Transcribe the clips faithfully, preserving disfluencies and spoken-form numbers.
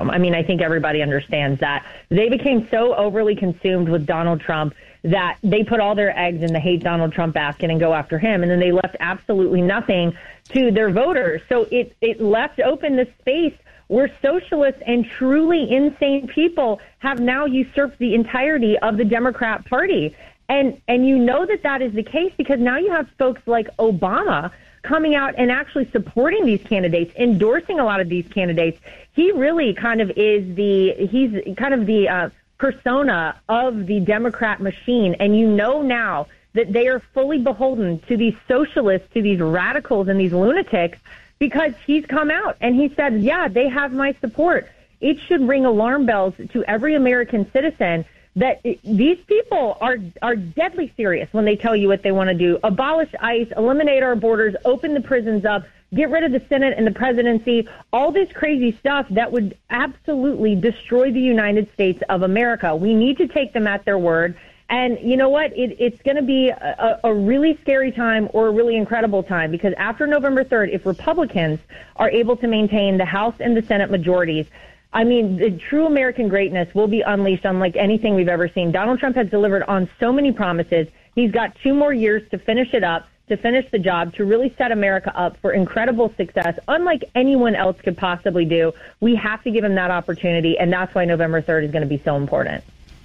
I mean, I think everybody understands that. They became so overly consumed with Donald Trump that they put all their eggs in the hate Donald Trump basket and go after him, and then they left absolutely nothing to their voters. So it, it left open this space where socialists and truly insane people have now usurped the entirety of the Democrat Party. And and you know that that is the case because now you have folks like Obama coming out and actually supporting these candidates, endorsing a lot of these candidates. He really kind of is the, he's kind of the uh, persona of the Democrat machine. And you know now that they are fully beholden to these socialists, to these radicals and these lunatics, because he's come out and he said, yeah, they have my support. It should ring alarm bells to every American citizen that these people are are deadly serious when they tell you what they want to do. Abolish ICE, eliminate our borders, open the prisons up, get rid of the Senate and the presidency, all this crazy stuff that would absolutely destroy the United States of America. We need to take them at their word. And you know what? It, it's going to be a, a really scary time or a really incredible time, because after November third, if Republicans are able to maintain the House and the Senate majorities, I mean, the true American greatness will be unleashed unlike anything we've ever seen. Donald Trump has delivered on so many promises. He's got two more years to finish it up, to finish the job, to really set America up for incredible success, unlike anyone else could possibly do. We have to give him that opportunity, and that's why November third is going to be so important.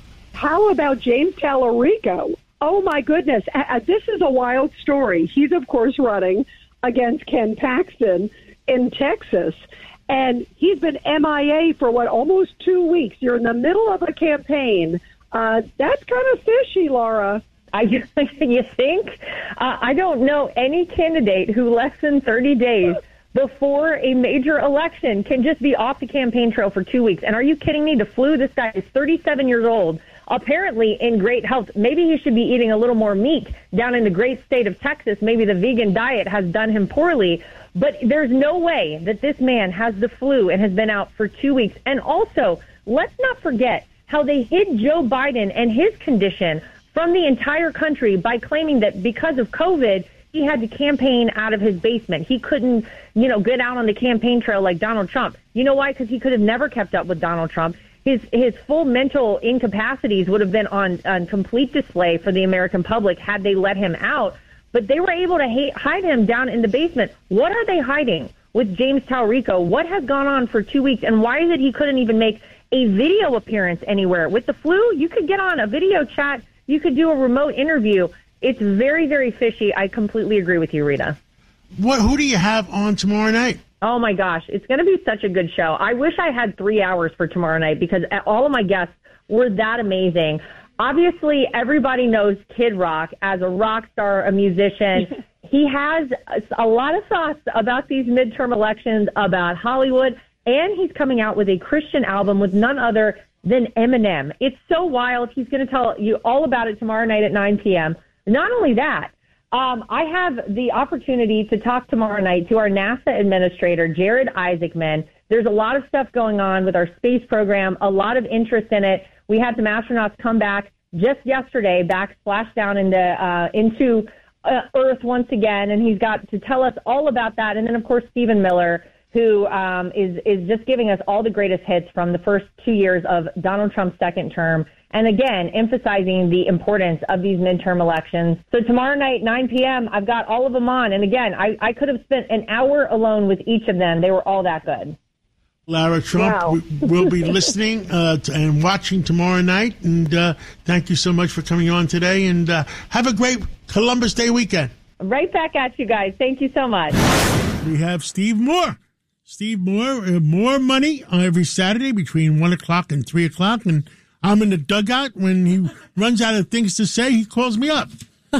How about James Tallarico? Oh, my goodness. Uh, this is a wild story. He's, of course, running against Ken Paxton in Texas. And he's been M I A for, what, almost two weeks. You're in the middle of a campaign. Uh, that's kind of fishy, Laura. I, you think? Uh, I don't know any candidate who less than thirty days before a major election can just be off the campaign trail for two weeks. And are you kidding me? The flu, this guy is thirty-seven years old, apparently in great health. Maybe he should be eating a little more meat down in the great state of Texas. Maybe the vegan diet has done him poorly. But there's no way that this man has the flu and has been out for two weeks. And also, let's not forget how they hid Joe Biden and his condition from the entire country by claiming that because of COVID, he had to campaign out of his basement. He couldn't, you know, get out on the campaign trail like Donald Trump. You know why? Because he could have never kept up with Donald Trump. His his full mental incapacities would have been on, on complete display for the American public had they let him out. But they were able to hate, hide him down in the basement. What are they hiding with James Tallarico? What has gone on for two weeks? And why is it he couldn't even make a video appearance anywhere? With the flu, you could get on a video chat. You could do a remote interview. It's very, very fishy. I completely agree with you, Rita. What? Who do you have on tomorrow night? Oh, my gosh. It's going to be such a good show. I wish I had three hours for tomorrow night because all of my guests were that amazing. Obviously, everybody knows Kid Rock as a rock star, a musician. He has a lot of thoughts about these midterm elections, about Hollywood, and he's coming out with a Christian album with none other than Eminem. It's so wild. He's going to tell you all about it tomorrow night at nine p.m. Not only that, um, I have the opportunity to talk tomorrow night to our NASA administrator, Jared Isaacman. There's a lot of stuff going on with our space program, a lot of interest in it. We had some astronauts come back just yesterday, back splashed down into uh, into uh, Earth once again, and he's got to tell us all about that. And then, of course, Stephen Miller, who um, is is just giving us all the greatest hits from the first two years of Donald Trump's second term, and again, emphasizing the importance of these midterm elections. So tomorrow night, nine p.m., I've got all of them on. And again, I, I could have spent an hour alone with each of them. They were all that good. Lara Trump Wow. will be listening uh, to, and watching tomorrow night. And uh, thank you so much for coming on today. And uh, have a great Columbus Day weekend. Right back at you guys. Thank you so much. We have Steve Moore. Steve Moore, uh, more money every Saturday between one o'clock and three o'clock. And I'm in the dugout. When he runs out of things to say, he calls me up.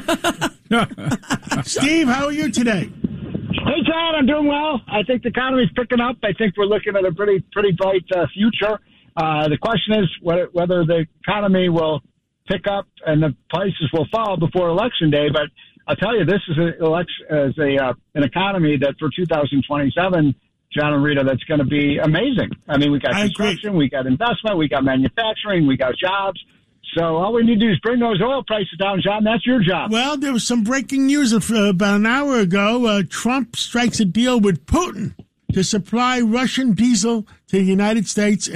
Steve, how are you today? Hey, John, I'm doing well. I think the economy's picking up. I think we're looking at a pretty pretty bright uh, future. Uh, the question is whether, whether the economy will pick up and the prices will fall before Election Day. But I'll tell you, this is an election as a uh, an economy that for two thousand twenty-seven, John and Rita, that's going to be amazing. I mean, we got construction, we got investment, we got manufacturing, we got jobs. So all we need to do is bring those oil prices down, John. That's your job. Well, there was some breaking news of, uh, about an hour ago. Uh, Trump strikes a deal with Putin to supply Russian diesel to the United States.